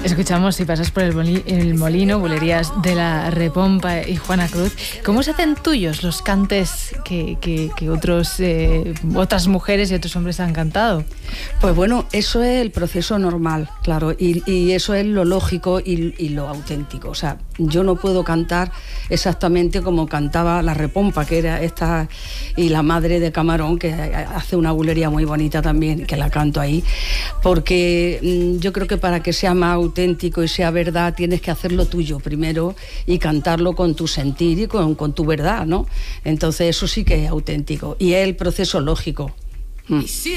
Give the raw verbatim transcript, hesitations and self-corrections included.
Escuchamos Si pasas por el, boli, el molino, bulerías de la Repompa y Juana Cruz. ¿Cómo se hacen tuyos los cantes que, que, que otros, eh, otras mujeres y otros hombres han cantado? Pues bueno, eso es el proceso normal, claro, y, y eso es lo lógico y, y lo auténtico. O sea, yo no puedo cantar exactamente como cantaba la Repompa, que era esta, y la madre de Camarón, que hace una bulería muy bonita también, que la canto ahí, porque mmm, yo creo que para que sea más auténtico y sea verdad, tienes que hacerlo tuyo primero y cantarlo con tu sentir y con, con tu verdad, ¿no? Entonces eso sí que es auténtico y es el proceso lógico. Mm.